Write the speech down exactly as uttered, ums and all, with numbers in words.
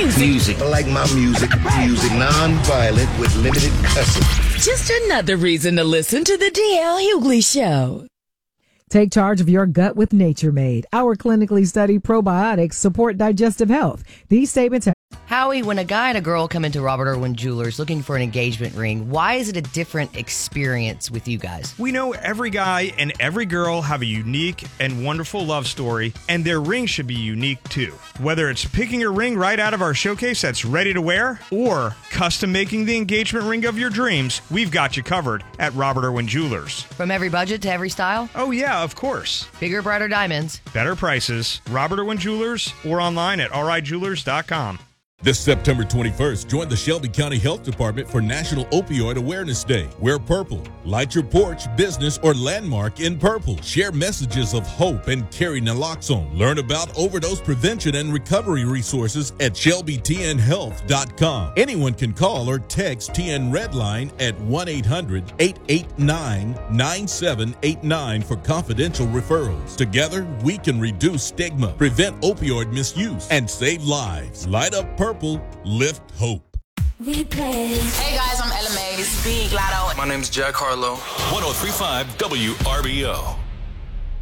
music. Music. I like my music. Music non-violent with limited cussing. Just another reason to listen to the D L Hughley Show. Take charge of your gut with Nature Made. Our clinically studied probiotics support digestive health. These statements have Howie, when a guy and a girl come into Robert Irwin Jewelers looking for an engagement ring, why is it a different experience with you guys? We know every guy and every girl have a unique and wonderful love story, and their ring should be unique too. Whether it's picking a ring right out of our showcase that's ready to wear, or custom making the engagement ring of your dreams, we've got you covered at Robert Irwin Jewelers. From every budget to every style? Oh yeah, of course. Bigger, brighter diamonds. Better prices. Robert Irwin Jewelers, or online at r i jewelers dot com. This September twenty-first, join the Shelby County Health Department for National Opioid Awareness Day. Wear purple. Light your porch, business, or landmark in purple. Share messages of hope and carry naloxone. Learn about overdose prevention and recovery resources at shelby t n health dot com. Anyone can call or text T N Redline at one eight hundred, eight eight nine, nine seven eight nine for confidential referrals. Together, we can reduce stigma, prevent opioid misuse, and save lives. Light up purple. Purple, lift hope. Hey guys, I'm Ella May. This is Big Lotto. My name's Jack Harlow. one oh three point five W R B O.